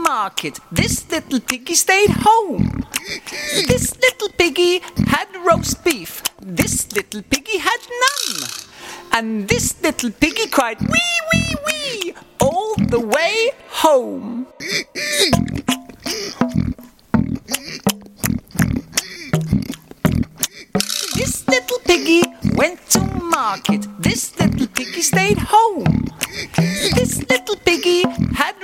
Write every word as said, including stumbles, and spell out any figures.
market. This little piggy stayed home. This little piggy had roast beef. This little piggy had none. And this little piggy cried wee, wee, wee all the way home. This little piggy went to market. This little piggy stayed home. This little piggy had